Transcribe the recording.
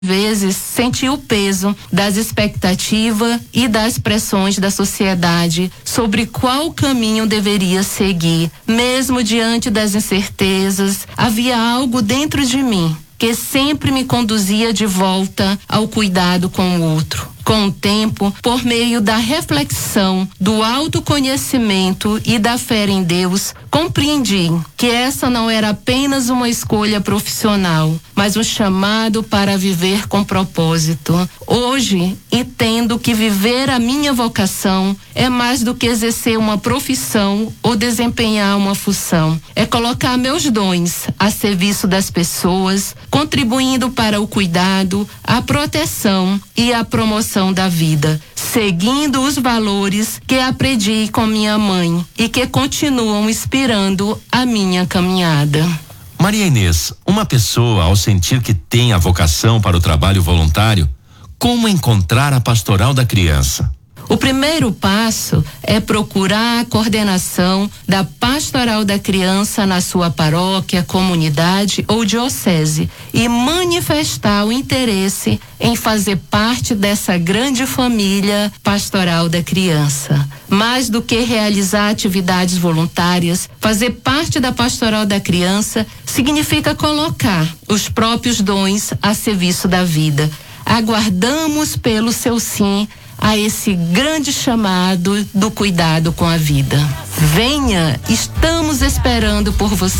vezes senti o peso das expectativas e das pressões da sociedade sobre qual caminho deveria seguir. Mesmo diante das incertezas, havia algo dentro de mim que sempre me conduzia de volta ao cuidado com o outro. Com o tempo, por meio da reflexão, do autoconhecimento e da fé em Deus, compreendi que essa não era apenas uma escolha profissional, mas um chamado para viver com propósito. Hoje, entendo que viver a minha vocação é mais do que exercer uma profissão ou desempenhar uma função. É colocar meus dons a serviço das pessoas, contribuindo para o cuidado, a proteção e a promoção da vida, seguindo os valores que aprendi com minha mãe e que continuam inspirando a minha caminhada. Maria Inês, uma pessoa ao sentir que tem a vocação para o trabalho voluntário, como encontrar a pastoral da criança? O primeiro passo é procurar a coordenação da Pastoral da Criança na sua paróquia, comunidade ou diocese e manifestar o interesse em fazer parte dessa grande família Pastoral da Criança. Mais do que realizar atividades voluntárias, fazer parte da Pastoral da Criança significa colocar os próprios dons a serviço da vida. Aguardamos pelo seu sim a esse grande chamado do cuidado com a vida. Venha, estamos esperando por você.